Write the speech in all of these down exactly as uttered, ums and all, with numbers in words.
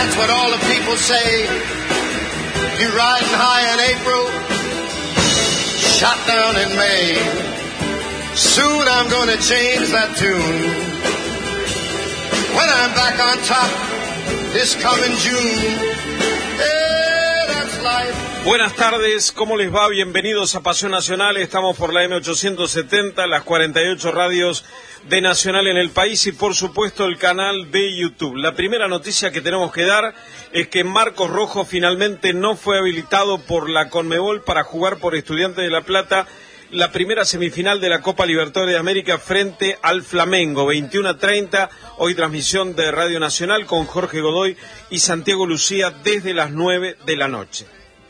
That's what all the people say. You riding high in April, shot down in May. Soon I'm gonna change that tune. When I'm back on top this coming June. Hey, that's life. Buenas tardes, ¿cómo les va? Bienvenidos a Pasión Nacional. Estamos por la eme ochocientos setenta, las cuarenta y ocho radios de Nacional en el país y por supuesto el canal de YouTube. La primera noticia que tenemos que dar es que Marcos Rojo finalmente no fue habilitado por la Conmebol para jugar por Estudiantes de La Plata la primera semifinal de la Copa Libertadores de América frente al Flamengo, veintiuno a treinta, hoy transmisión de Radio Nacional con Jorge Godoy y Santiago Lucía desde las nueve de la noche.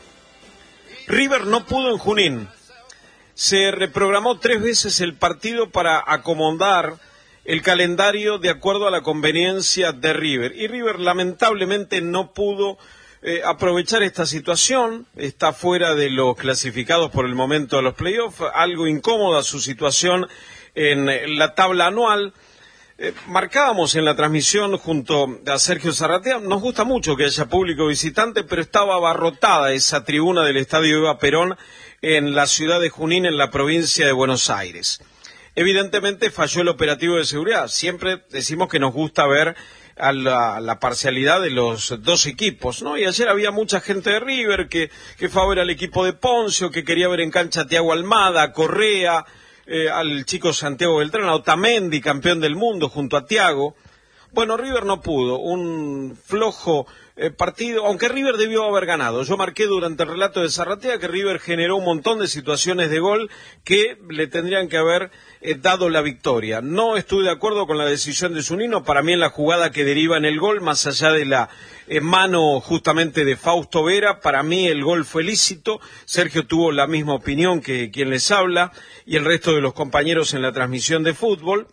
River no pudo en Junín. Se reprogramó tres veces el partido para acomodar el calendario de acuerdo a la conveniencia de River. Y River lamentablemente no pudo eh, aprovechar esta situación. Está fuera de los clasificados por el momento de los playoffs. Algo incómoda su situación en la tabla anual. Eh, marcábamos en la transmisión junto a Sergio Zarratea, nos gusta mucho que haya público visitante, pero estaba abarrotada esa tribuna del Estadio Eva Perón en la ciudad de Junín, en la provincia de Buenos Aires. Evidentemente falló el operativo de seguridad. Siempre decimos que nos gusta ver a la, la parcialidad de los dos equipos, ¿no? Y ayer había mucha gente de River que, que fue a ver al equipo de Poncio, que quería ver en cancha a Thiago Almada, Correa, Eh, al chico Santiago Beltrán, a Otamendi, campeón del mundo, junto a Thiago. Bueno, River no pudo, un flojo eh, partido, aunque River debió haber ganado. Yo marqué durante el relato de Zarratea que River generó un montón de situaciones de gol que le tendrían que haber eh, dado la victoria. No estuve de acuerdo con la decisión de Zunino. Para mí en la jugada que deriva en el gol, más allá de la eh, mano justamente de Fausto Vera, para mí el gol fue lícito. Sergio tuvo la misma opinión que quien les habla y el resto de los compañeros en la transmisión de fútbol.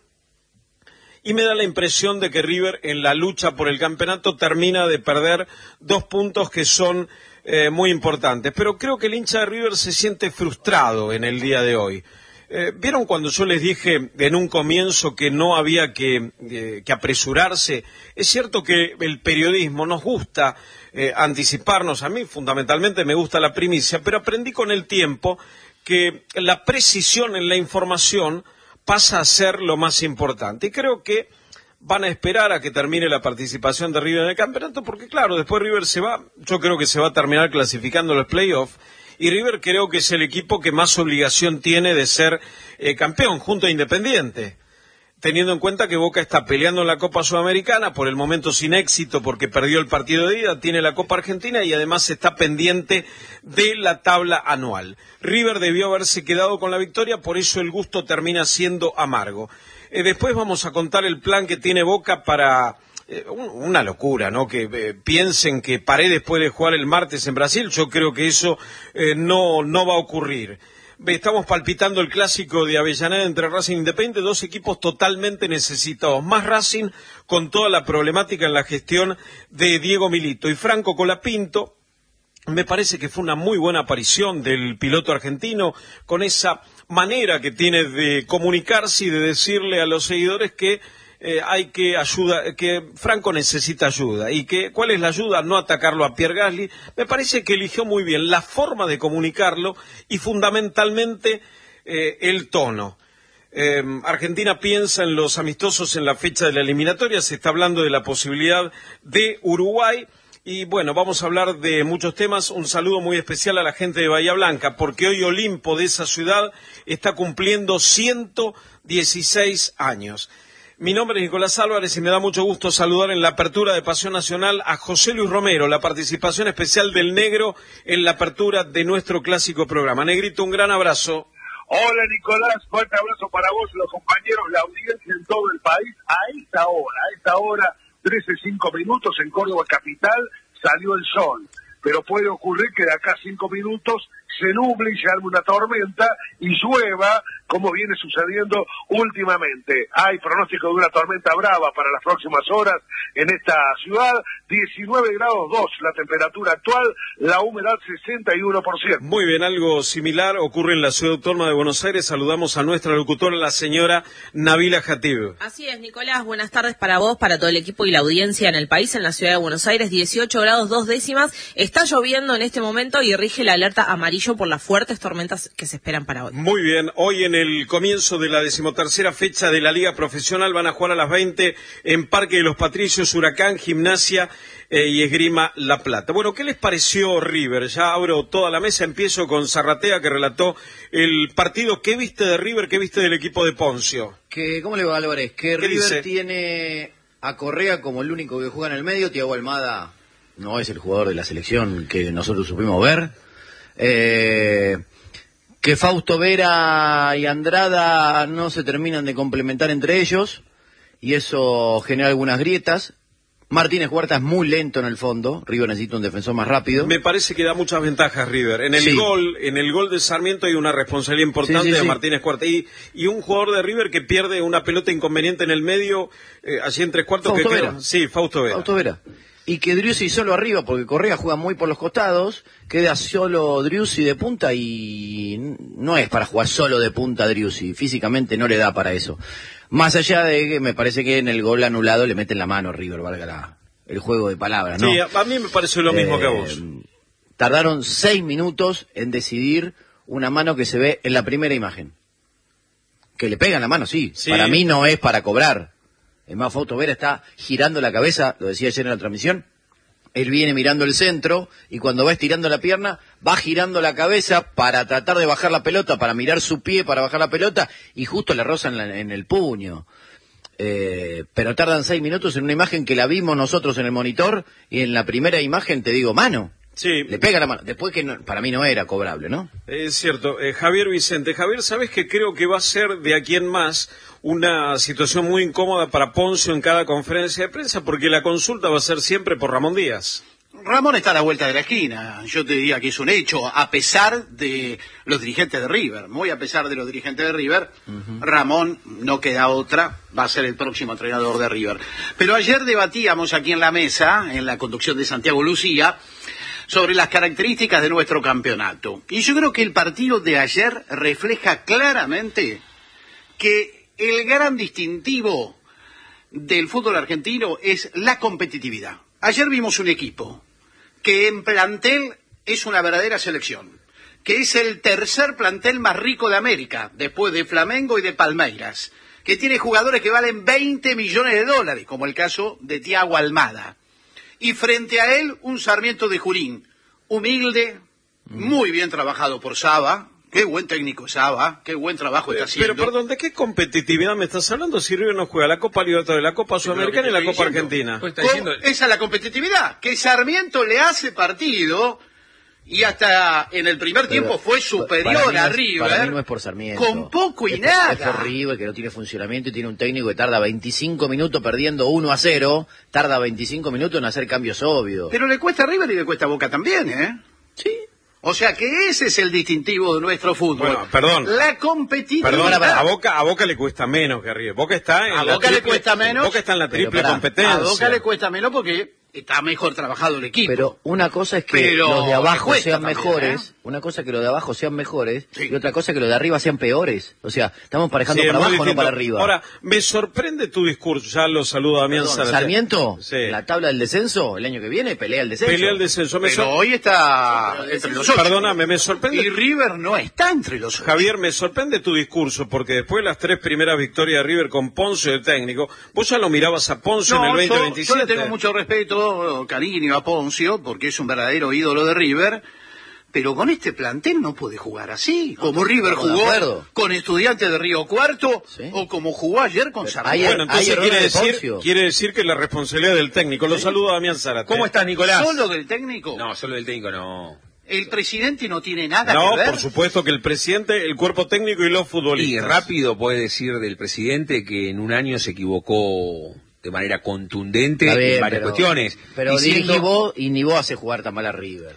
Y me da la impresión de que River en la lucha por el campeonato termina de perder dos puntos que son eh, muy importantes. Pero creo que el hincha de River se siente frustrado en el día de hoy. Eh, ¿Vieron cuando yo les dije en un comienzo que no había que, eh, que apresurarse? Es cierto que el periodismo nos gusta eh, anticiparnos. A mí fundamentalmente me gusta la primicia, pero aprendí con el tiempo que la precisión en la información pasa a ser lo más importante. Y creo que van a esperar a que termine la participación de River en el campeonato, porque claro, después River se va, yo creo que se va a terminar clasificando los playoffs, y River creo que es el equipo que más obligación tiene de ser eh, campeón, junto a Independiente, teniendo en cuenta que Boca está peleando en la Copa Sudamericana, por el momento sin éxito porque perdió el partido de ida, tiene la Copa Argentina y además está pendiente de la tabla anual. River debió haberse quedado con la victoria, por eso el gusto termina siendo amargo. Eh, después vamos a contar el plan que tiene Boca para eh, un, una locura, ¿no? Que eh, piensen que Paredes puede jugar el martes en Brasil, yo creo que eso eh, no, no va a ocurrir. Estamos palpitando el clásico de Avellaneda entre Racing e Independiente, dos equipos totalmente necesitados, más Racing con toda la problemática en la gestión de Diego Milito. Y Franco Colapinto, me parece que fue una muy buena aparición del piloto argentino, con esa manera que tiene de comunicarse y de decirle a los seguidores que Eh, hay que ayuda, que Franco necesita ayuda, y que ¿cuál es la ayuda? No atacarlo a Pierre Gasly. Me parece que eligió muy bien la forma de comunicarlo y fundamentalmente eh, el tono. Eh, Argentina piensa en los amistosos en la fecha de la eliminatoria, se está hablando de la posibilidad de Uruguay. Y bueno, vamos a hablar de muchos temas. Un saludo muy especial a la gente de Bahía Blanca, porque hoy Olimpo de esa ciudad está cumpliendo ciento dieciséis años. Mi nombre es Nicolás Álvarez y me da mucho gusto saludar en la apertura de Pasión Nacional a José Luis Romero, la participación especial del Negro en la apertura de nuestro clásico programa. Negrito, un gran abrazo. Hola Nicolás, fuerte abrazo para vos, los compañeros, la audiencia en todo el país. A esta hora, a esta hora, trece cinco minutos en Córdoba capital, salió el sol. Pero puede ocurrir que de acá a cinco minutos se nuble y se arme una tormenta y llueva, como viene sucediendo últimamente. Hay pronóstico de una tormenta brava para las próximas horas en esta ciudad, diecinueve grados dos la temperatura actual, la humedad sesenta y uno por ciento. Muy bien, algo similar ocurre en la Ciudad Autónoma de Buenos Aires. Saludamos a nuestra locutora, la señora Nabila Jatib. Así es, Nicolás, buenas tardes para vos, para todo el equipo y la audiencia en el país, en la Ciudad de Buenos Aires, dieciocho grados dos décimas, está lloviendo en este momento y rige la alerta amarillo por las fuertes tormentas que se esperan para hoy. Muy bien, hoy en el comienzo de la decimotercera fecha de la Liga Profesional van a jugar a las veinte en Parque de los Patricios, Huracán, Gimnasia eh, y Esgrima La Plata. Bueno, ¿qué les pareció River? Ya abro toda la mesa, empiezo con Zarratea, que relató el partido. ¿Qué viste de River? ¿Qué viste del equipo de Poncio? Que, ¿Cómo le va, Álvarez? Que River dice? tiene a Correa como el único que juega en el medio. Thiago Almada no es el jugador de la selección que nosotros supimos ver. Eh... Que Fausto Vera y Andrada no se terminan de complementar entre ellos y eso genera algunas grietas. Martínez Huerta es muy lento en el fondo, River necesita un defensor más rápido. Me parece que da muchas ventajas River. En el sí. gol, en el gol de Sarmiento hay una responsabilidad importante sí, sí, de sí. Martínez Huerta y, y un jugador de River que pierde una pelota inconveniente en el medio, eh, allí en tres cuartos. Fausto que Vera. queda... Sí, Fausto Vera. Fausto Vera. Y que Driussi solo arriba, porque Correa juega muy por los costados, queda solo Driussi de punta y no es para jugar solo de punta Driussi, físicamente no le da para eso. Más allá de que me parece que en el gol anulado le meten la mano a River, valga la, el juego de palabras, ¿no? Sí, a, a mí me pareció lo mismo eh, que a vos. Tardaron seis minutos en decidir una mano que se ve en la primera imagen. Que le pegan la mano, sí, sí. Para mí no es para cobrar. Es más, Fausto Vera está girando la cabeza, lo decía ayer en la transmisión, él viene mirando el centro y cuando va estirando la pierna, va girando la cabeza para tratar de bajar la pelota, para mirar su pie, para bajar la pelota, y justo le rozan en, en el puño. Eh, pero tardan seis minutos en una imagen que la vimos nosotros en el monitor, y en la primera imagen te digo, mano. Sí. Le pega la mano. Después que no, para mí no era cobrable, ¿no? Es cierto. Eh, Javier Vicente. Javier, ¿sabes que creo que va a ser de aquí en más una situación muy incómoda para Poncio en cada conferencia de prensa? Porque la consulta va a ser siempre por Ramón Díaz. Ramón está a la vuelta de la esquina. Yo te diría que es un hecho, a pesar de los dirigentes de River. Muy a pesar de los dirigentes de River, uh-huh. Ramón, no queda otra, va a ser el próximo entrenador de River. Pero ayer debatíamos aquí en la mesa, en la conducción de Santiago Lucía, sobre las características de nuestro campeonato. Y yo creo que el partido de ayer refleja claramente que el gran distintivo del fútbol argentino es la competitividad. Ayer vimos un equipo que en plantel es una verdadera selección, que es el tercer plantel más rico de América, después de Flamengo y de Palmeiras, que tiene jugadores que valen veinte millones de dólares, como el caso de Thiago Almada. Y frente a él, un Sarmiento de Junín, humilde, muy bien trabajado por Saba. Qué buen técnico Saba, qué buen trabajo está haciendo. Pero, perdón, ¿de qué competitividad me estás hablando si River no juega la Copa Libertadores, la Copa Sudamericana y la Copa Argentina? Pues diciendo... Esa es la competitividad, que Sarmiento le hace partido y hasta en el primer Pero, tiempo fue superior no a es, River. Para mí no es por Sarmiento. Con poco y es nada. Por, es por River, que no tiene funcionamiento y tiene un técnico que tarda veinticinco minutos perdiendo uno a cero, tarda veinticinco minutos en hacer cambios obvios. Pero le cuesta a River y le cuesta a Boca también, ¿eh? Sí. O sea que ese es el distintivo de nuestro fútbol. Bueno, perdón. La competitividad. Perdón, a Boca, a Boca le cuesta menos que a River. Boca está en a la Boca triple, le cuesta menos. Boca está en la triple pará, competencia. A Boca le cuesta menos porque está mejor trabajado el equipo. Pero una cosa es que Pero los de abajo cuesta sean también, mejores, ¿eh? una cosa es que los de abajo sean mejores, Sí. y otra cosa es que los de arriba sean peores. O sea, estamos parejando Sí, para muy abajo, no distinto. para arriba. Ahora, me sorprende tu discurso. Ya lo saludo a Damián Perdón, Zárate. Sarmiento, Sí. la tabla del descenso, el año que viene pelea el descenso. Pelea el descenso. Me Pero sor- hoy está entre los ocho. Perdóname, me Y sorprende. River no está entre los ocho. Javier, me sorprende tu discurso, porque después de las tres primeras victorias de River con Poncio de técnico, vos ya lo mirabas a Poncio No, en el veinte yo, veintisiete. yo le tengo mucho respeto, cariño a Poncio, porque es un verdadero ídolo de River, pero con este plantel no puede jugar así, como No, River estamos de jugó acuerdo. con Estudiantes de Río Cuarto, Sí. o como jugó ayer con Pero Sarmiento. hay- Bueno, entonces hay errores quiere de decir, Poncio. quiere decir que la responsabilidad del técnico. Lo saludo a Damián Zárate. ¿Cómo estás, Nicolás? ¿Solo del técnico? No, solo del técnico no. El presidente no tiene nada No, que ver. por supuesto que el presidente, el cuerpo técnico y los Y futbolistas. rápido puede decir del presidente que en un año se equivocó de manera contundente Está bien, en varias pero- cuestiones. Pero diciendo- dirigí vos y ni vos hace jugar tan mal a River.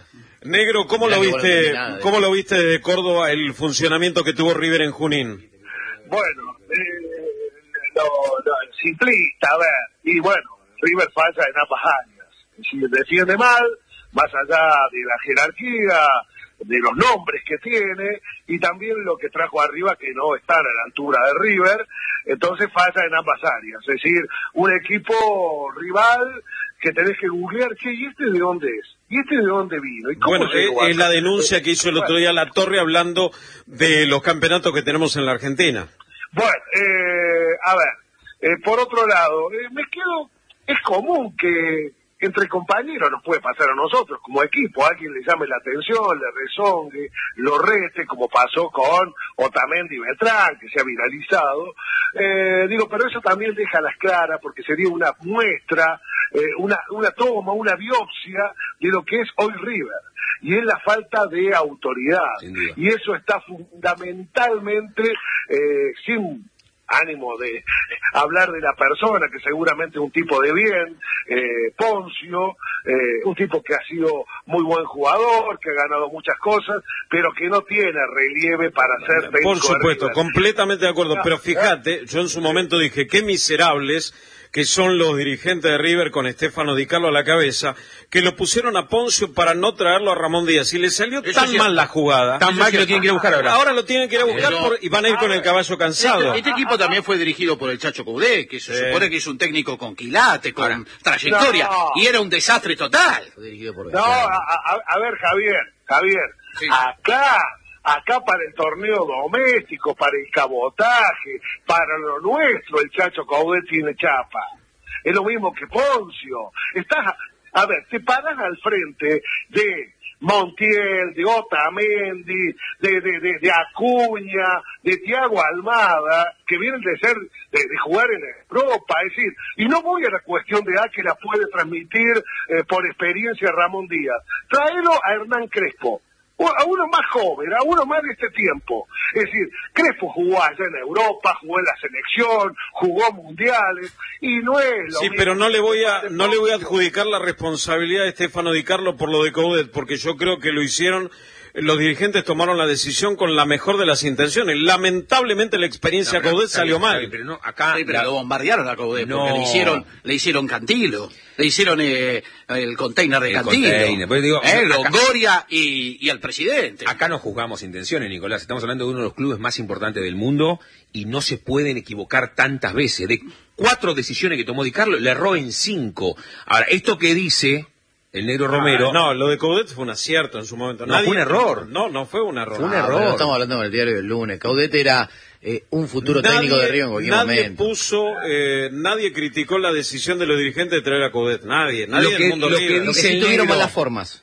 Negro, ¿cómo lo viste, cómo lo viste desde Córdoba el funcionamiento que tuvo River en Junín? Bueno, eh, lo, lo, simplista, a ver, y bueno, River falla en ambas áreas. Si defiende mal, más allá de la jerarquía, de los nombres que tiene, y también lo que trajo arriba que no están a la altura de River, entonces falla en ambas áreas. Es decir, un equipo rival que tenés que googlear, che, ¿y este de dónde es? ¿Y este de dónde vino? ¿Y cómo bueno, es, es la denuncia que hizo el otro día La Torre hablando de los campeonatos que tenemos en la Argentina. Bueno, eh, a ver, eh, por otro lado, eh, me quedo, es común que entre compañeros nos puede pasar a nosotros como equipo, a alguien le llame la atención, le rezongue, lo rete, como pasó con Otamendi y Beltrán, que se ha viralizado. Eh, digo, pero eso también deja las claras, porque sería una muestra, eh, una, una toma, una biopsia de lo que es hoy River. Y es la falta de autoridad. Y eso está fundamentalmente, eh, sin ánimo de hablar de la persona, que seguramente es un tipo de bien, eh, Poncio, eh, un tipo que ha sido muy buen jugador, que ha ganado muchas cosas, pero que no tiene relieve para ser técnico. Por supuesto, completamente de acuerdo, pero fíjate, yo en su momento dije, qué miserables que son los dirigentes de River con Stefano Di Carlo a la cabeza, que lo pusieron a Poncio para no traerlo a Ramón Díaz, y le salió Eso tan sí, mal la jugada. Tan mal que lo tienen que ir a buscar ahora. Ahora lo tienen que ir a buscar Pero, por, y van a ir con el caballo cansado. Este, este equipo también fue dirigido por el Chacho Coudet, que se Sí. supone que es un técnico con quilate, con Ahora, trayectoria, no. y era un desastre total. Fue dirigido por No, a, a, a ver, Javier, Javier, Sí. acá, acá para el torneo doméstico, para el cabotaje, para lo nuestro, el Chacho Coudet tiene chapa. Es lo mismo que Poncio. Estás, a ver, te paras al frente de Montiel, de Otamendi, de, de, de, de Acuña, de Thiago Almada, que vienen de ser, de, de jugar en Europa, es decir, y no voy a la cuestión de A que la puede transmitir eh, por experiencia Ramón Díaz. Tráelo a Hernán Crespo, a uno más joven, a uno más de este tiempo. Es decir, Crespo jugó allá en Europa, jugó en la selección, jugó mundiales, y no es lo Sí, mismo. pero no le voy a no le voy a adjudicar la responsabilidad a Stefano Di Carlo por lo de Coudet, porque yo creo que lo hicieron, los dirigentes tomaron la decisión con la mejor de las intenciones. Lamentablemente la experiencia No, pero- Coudet salió está mal. bien, pero no, acá Sí, pero la- lo bombardearon a Coudet, No. porque le hicieron, le hicieron Cantilo, le hicieron eh, el container de El Cantilo, container, pues digo, eh, acá- Longoria y, y al presidente. Acá no juzgamos intenciones, Nicolás. Estamos hablando de uno de los clubes más importantes del mundo y no se pueden equivocar tantas veces. De cuatro decisiones que tomó Di Carlo, le erró en cinco. Ahora, esto que dice el Negro Romero... Ah, no, lo de Coudet fue un acierto en su momento. No, fue un error. No, no fue un error. Fue un Ah, error. pero estamos hablando con el diario del lunes. Coudet era eh, un futuro Nadie- técnico de River en cualquier nadie momento. puso, eh, nadie criticó la decisión de los dirigentes de traer a Coudet. Nadie, nadie Lo del que- mundo lo que libre. Lo que dice sí el tuvieron negro. malas formas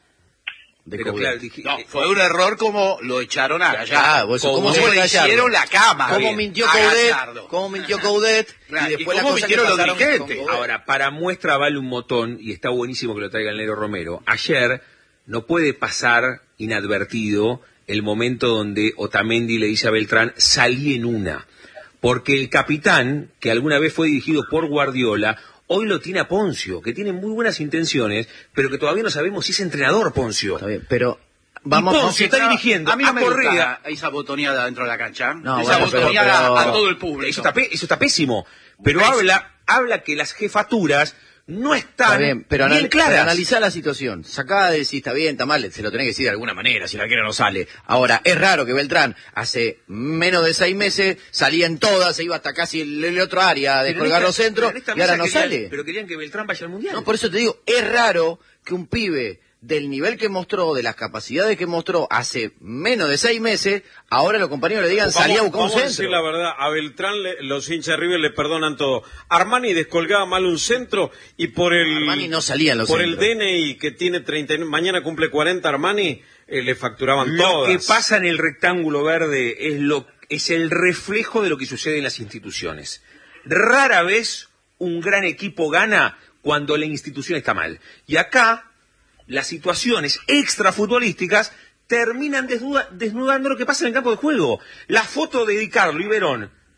de Pero Coudet. claro, dije- No, fue un error como lo echaron a Gallardo. Ah, vos- como ¿cómo le fue Gallardo? hicieron la cama. ¿Cómo bien, mintió a Coudet? Gallardo. ¿Cómo mintió Coudet? Claro, Y y después cómo las cosas que mintieron los pasaron con dirigentes. Coudet. Ahora, para muestra vale un montón, y está buenísimo que lo traiga el Negro Romero. Ayer no puede pasar inadvertido el momento donde Otamendi le dice a Beltrán, salí en una. Porque el capitán, que alguna vez fue dirigido por Guardiola, hoy lo tiene a Poncio, que tiene muy buenas intenciones, pero que todavía no sabemos si es entrenador Poncio. Está bien, pero vamos, Y vamos Poncio está dirigiendo A mí no a me Correa. gusta esa botoneada dentro de la cancha. No, esa bueno, pero- botoneada pero- a todo el público. Eso está, pe- eso está pésimo. Pero Pésimo. habla habla que las jefaturas no están Está bien, pero, bien anal- claras. pero analizá la situación. Sacá de si está bien, está mal, se lo tenés que decir de alguna manera, si la quiere no sale. Ahora, es raro que Beltrán hace menos de seis meses salía en todas, se iba hasta casi el, el otro área de Pero en colgar esta- los centros pero en esta y ahora mesa no querían- sale. Pero querían que Beltrán vaya al Mundial. No, por eso te digo, es raro que un pibe del nivel que mostró, de las capacidades que mostró hace menos de seis meses, ahora los compañeros le digan, Vamos- salía a buscar un vamos a centro. decir la verdad, a Beltrán le- los hinchas de River le perdonan todo. Armani descolgaba mal un centro y por el Armani no salía en los por centros. el D N I que tiene treinta y nueve, mañana cumple cuarenta Armani, eh, le facturaban Lo todas. que pasa en el rectángulo verde es lo es el reflejo de lo que sucede en las instituciones. Rara vez un gran equipo gana cuando la institución está mal. Y acá las situaciones extrafutbolísticas terminan desnuda- desnudando lo que pasa en el campo de juego. La foto de Di Carlo y Verón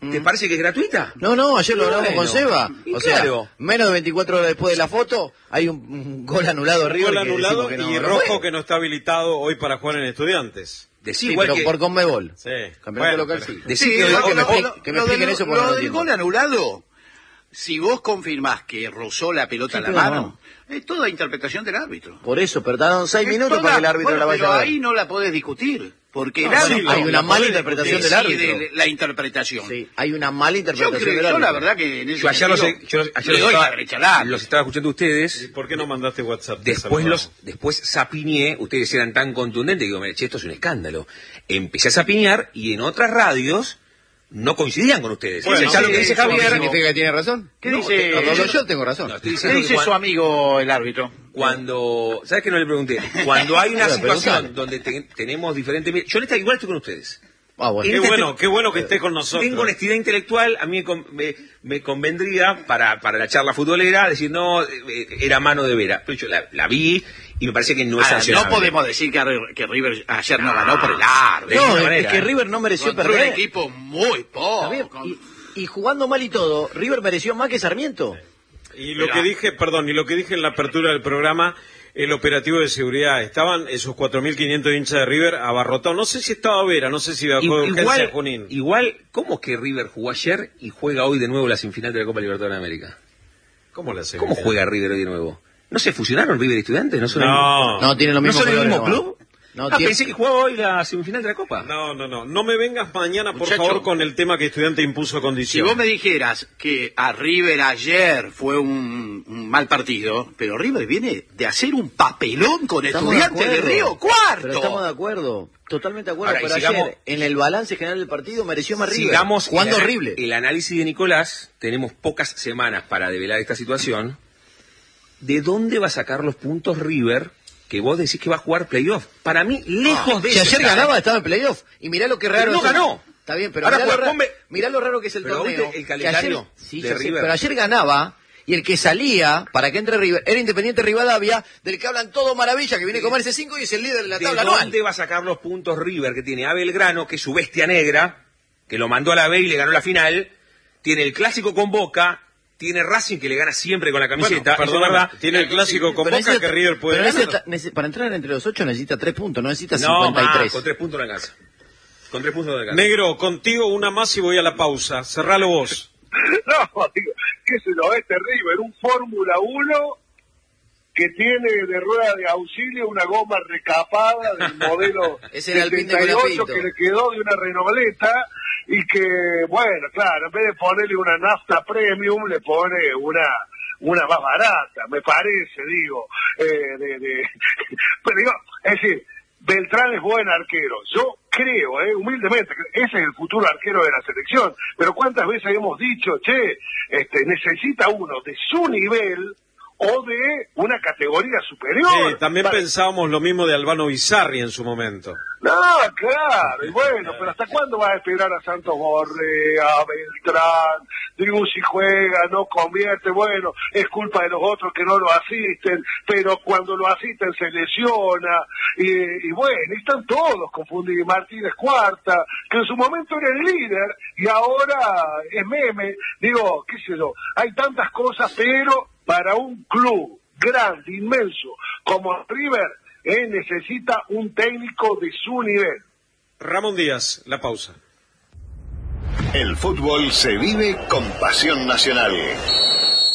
¿Te mm. parece que es gratuita? No, no, ayer lo hablamos bueno. con Seba. Y o claro. sea, menos de veinticuatro horas después de la foto, hay un, un gol anulado de River. Gol anulado que no, y no rojo fue. que no está habilitado hoy para jugar en Estudiantes. Sí, igual pero que... por Conmebol. Sí. Campeonato Bueno, local, pero... sí. Decí sí, que, que, lo, me, lo, expli- lo, que me lo expliquen del, eso porque lo no lo del entiendo. gol anulado, si vos confirmás que rozó la pelota Sí, en la pero mano, no. es toda interpretación del árbitro. Por eso, pero tardaron seis Es minutos toda- para que el árbitro bueno, la vaya pero a ver. ahí no la podés discutir, porque No, el sí, árbitro hay una la mala podés interpretación del decide árbitro. la interpretación. Sí, hay una mala Yo interpretación creo, del yo árbitro. la verdad que en ese Yo ayer los, sentido, yo ayer le los doy estaba, la derecha al árbitro. los estaba escuchando a ¿Y ustedes. por qué no mandaste WhatsApp? Después los, después zapiñé, ustedes eran tan contundentes que digo, che, esto es un escándalo. Empecé a zapiñar y en otras radios no coincidían con ustedes. Bueno, ya sí, lo que dice eso Javier. ¿Significa que tiene razón? ¿Qué No, dice? te- no, no, yo tengo razón. No, estoy ¿Qué diciendo que dice cuan- su amigo el árbitro? Cuando, ¿sabes que no le pregunté? Cuando hay una Bueno, situación preguntale. donde te- tenemos diferentes... Yo en esta igual estoy con ustedes. Ah, bueno. Qué Este- bueno, qué bueno que esté con nosotros. Tengo honestidad intelectual, a mí me, con- me, me convendría para, para la charla futbolera decir, no, eh, era mano de Vera. Pero yo la, la vi y me parece que no es Ahora, sancionable. no podemos decir que, Ri- que River ayer no ganó por el árbitro. de No, ninguna es, manera. es que River no mereció Contra un perder. equipo muy poco. Está bien, y, y jugando mal y todo, River mereció más que Sarmiento. Y lo Mirá. que dije, perdón, y lo que dije en la apertura del programa, el operativo de seguridad, estaban esos cuatro mil quinientos hinchas de River abarrotados. No sé si estaba Vera, no sé si bajó I- de urgencia igual, Junín. igual, ¿cómo es que River jugó ayer y juega hoy de nuevo la semifinal de la Copa Libertadores de América? ¿Cómo le hace? ¿Cómo juega River hoy de nuevo? ¿No se fusionaron River y Estudiantes? ¿No son No. el, No, tienen los ¿no mismos son el colores mismo nomás. club? No, ah, tiene- pensé que jugaba hoy la semifinal de la Copa. No, no, no. No me vengas mañana, por Muchacho, favor, con el tema que Estudiante impuso a Si condición. vos me dijeras que a River ayer fue un, un mal partido, pero River viene de hacer un papelón con Estamos Estudiantes de, acuerdo. Río, cuarto. Pero estamos de acuerdo, totalmente de acuerdo. Ahora, y pero sigamos- ayer, en el balance general del partido, mereció más River. Sigamos jugando el, horrible. el análisis de Nicolás, tenemos pocas semanas para develar esta situación. ¿De dónde va a sacar los puntos River que vos decís que va a jugar playoff? Para mí, lejos Ah, de si eso ayer está. ganaba, estaba en playoff. Y mirá lo que raro Pero no es el- ganó. Está bien, pero Ahora mirá, lo juega, ra- ponme- mirá lo raro que es el Pero torneo. ¿viste el que calendario ayer, sí, de ya sé, River? pero ayer ganaba, y el que salía para que entre River era Independiente Rivadavia, del que hablan todo maravilla, que viene a comerse cinco y es el líder de la ¿De tabla anual. dónde va a sacar los puntos River que tiene a Belgrano, que es su bestia negra, que lo mandó a la B y le ganó la final? Tiene el clásico con Boca, tiene Racing que le gana siempre con la camiseta. Bueno, eso es perdóname, verdad. tiene el clásico con Pero Boca necesita- que River puede pero ganar. necesita- nece- para entrar entre los ocho necesita tres puntos, no necesita No, cincuenta y más, tres. con tres puntos no alcanza. Con tres puntos no alcanza. Negro, contigo una más y voy a la pausa. Cerralo vos. No, digo, qué sé yo, este River, un Fórmula uno que tiene de rueda de auxilio una goma recapada del modelo Ese era el Pinte setenta y ocho Colapinto. que le quedó de una Renauleta y que, bueno, claro, en vez de ponerle una nafta premium, le pone una una más barata, me parece, digo. Eh, de, de... Pero digo, es decir, Beltrán es buen arquero. Yo creo, eh, humildemente, que ese es el futuro arquero de la selección. Pero cuántas veces hemos dicho, che, este, necesita uno de su nivel o de una categoría superior. Sí, también Para- pensábamos lo mismo de Albano Bizarri en su momento. No, claro, y bueno, pero ¿hasta cuándo vas a esperar a Santos Borré, a Beltrán? Digo, si juega, no convierte, bueno, es culpa de los otros que no lo asisten, pero cuando lo asisten se lesiona, y, y bueno, están todos confundidos. Martínez Cuarta, que en su momento era el líder, y ahora es meme. Digo, qué sé yo, hay tantas cosas, pero para un club grande, inmenso, como River, eh, necesita un técnico de su nivel. Ramón Díaz, la pausa. El fútbol se vive con pasión nacional.